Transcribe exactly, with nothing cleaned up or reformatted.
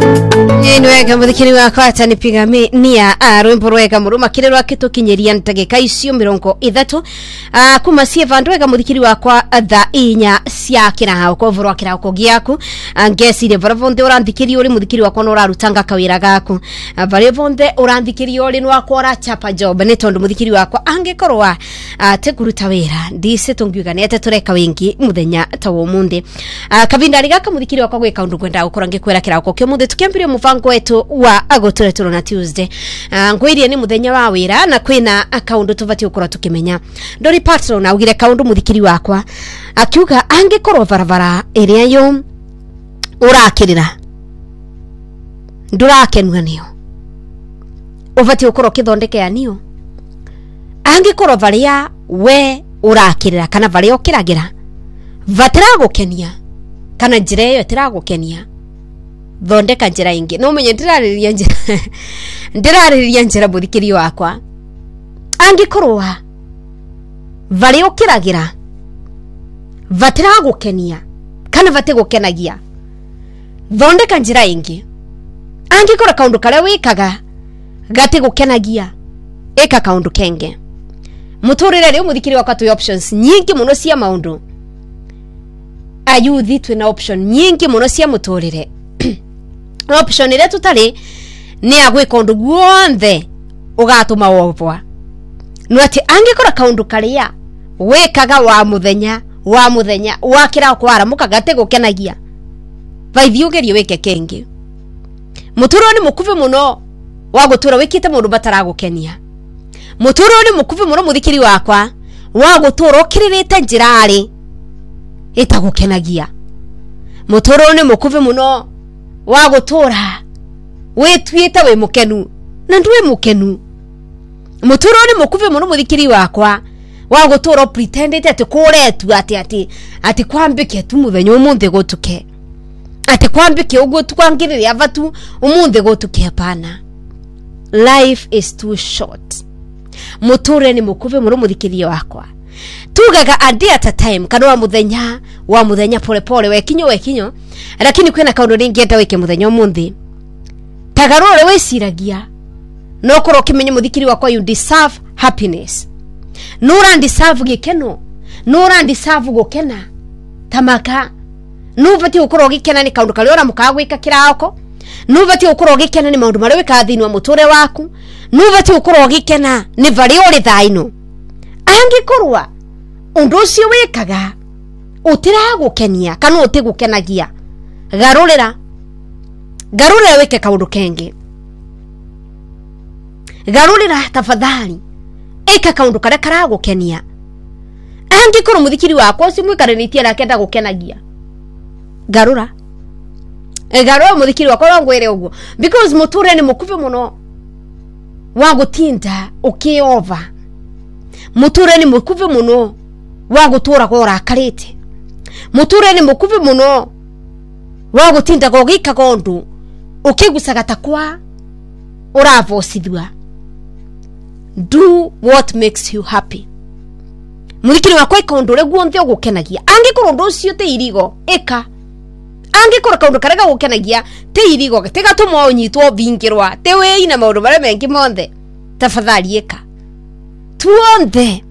Nwega muthikiri wakwa atanipiga nia rwimbo rwega muruma kirerwa kitukinyeria ntagika icio mirongo ithatu kuma sieva ndwega muthikiri wakwa tha inya cia kiraho ko vorwa kiraho ko giaku ngesire varavonde urandikiri uri muthikiri wakwa no rarutanga kawira gaku varavonde urandikiri uri no akora chapa job ne tondu muthikiri wakwa angekorwa te kuruta wira ndise tungiuganete tureka wingi muthenya tawo munde kavinda rigaka muthikiri wakwa gweka undu kwenda gukora ngikwera kiraho ko kyo munde tukempirie mufango wetu wa agotureturo na Tuesday uh, ngwirie ni muthenya wa wira na kwina account tuvati ukora tukimenya ndori patron na ugire account muthikiri wakwa akiuga angekorwo varavara iria yo urakirira ndurakenwa niyo uvati ukora kithondeke ya niyo angekorwo varia we urakirira kana varia ukiragira vatira gukenia kana njira yo tira gukenia thondeka njira ingi no menye ndirariria njira ndirariria njira muthikiri wakwa angikorwa vari ukiragira vatira gukenia kana vate gukenagia thondeka njira ingi angikora kaundu kare wikaga gate gukenagia eka kaundu kenge muturire ri muthikiri wakwa tu options nyingi muno cia maundu ayuthi twina option nyingi muno cia muturire option ile tutari ni agwika undu guonthe ugatuma wovwa no ati angikora kaundu karia wekaga wa muthenya wa muthenya wakira kwara mukagate gukenagia vaithi ugerio weke kengi muturo ni mukuve muno wa gutura wikite mundu batara gukenia muturo ni mukuve muno muthikiri wakwa wa gutura ukiririte njirari itagukenagia muturo ni mukuve muno wa gutura wetwita we mukenu na ndwe mukenu muturo ni mukuve muno muthikiri wakwa wa gutura pretendete ati kuretu ati ati ati kwambike tu muthenya umunthe gutuke ati kwambike ugo tukwangirire avatu umunthe gutuke hapana. Life is too short. Muture ni mukuve muno muthikiri wakwa tugaga a day at a time kana wa muthenya wa muthenya pole pole we kinyo we kinyo lakini kwena kaundu ringeta weke muthenya umuthi tagarore we siragia no koro kimenye muthikiri wakwa you deserve happiness no ran deserve gikeno no ran deserve gukena tamaka no vati ukoro gikena ni kaundu kaliora mukagwika kirako no vati ukoro gikena ni maundu mari wika thini wa muture waku no vati ukoro gikena ni vari uri thaino angikorwa undu ucio wikaga utira gukenia kana utigukenagia garurira garurira weke kaundu kenge garurira tafadhali eka kaundu kare kara gukenia angikorwa muthikiri wakwa ucio mwikaranitie na kenda gukenagia garura e garura muthikiri wakwa ngwire uguo because muture ni mukuve muno wa gutinda ukiova muture ni mukuve muno wa gutura gora karete muture ni mukuve muno wa gutinda gogika gondu ukigusaga takwa uravosithwa. Do what makes you happy. Muthikiri wakwa ikondo re guonthe ugukenagia angikoro ndo cio te irigo eka angikoro kaundu karega gukenagia te irigo tega tumo unyitwo bingirwa te we ina maundu bare mengi monthe tafadhali eka tuonthe